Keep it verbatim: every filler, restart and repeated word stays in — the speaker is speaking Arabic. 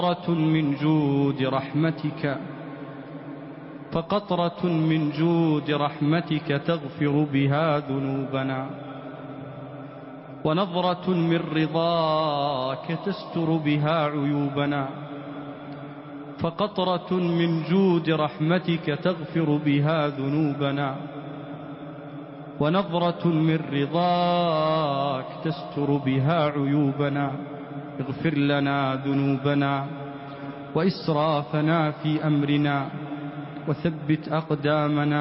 فقطرة من جود رحمتك فقطرة من جود رحمتك تغفر بها ذنوبنا، ونظرة من رضاك تستر بها عيوبنا. فقطرة من جود رحمتك تغفر بها ذنوبنا، ونظرة من رضاك تستر بها عيوبنا. اغفر لنا ذنوبنا وإسرافنا في أمرنا، وثبت أقدامنا